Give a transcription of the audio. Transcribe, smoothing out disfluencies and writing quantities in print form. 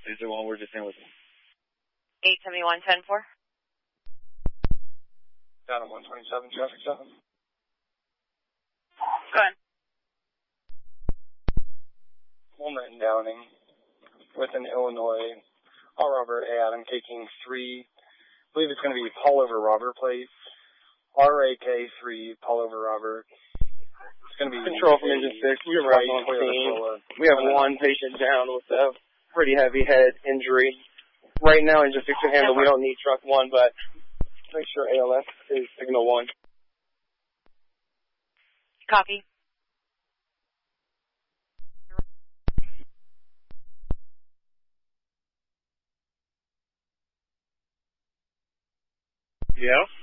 Is there one we're just in with? 871-10-4. Down at 127, traffic 7. Go ahead. Walnut and Downing with an Illinois all robber ad. I'm taking 3, I believe it's going to be Pullover robber plate. RAK3 Pullover robber. It's going to be Control from engine 6. We arrived on scene. We have one patient down with a pretty heavy head injury. Right now, engine 6 can handle. We don't need truck 1, but make sure ALS is signal 1. Copy. Yeah?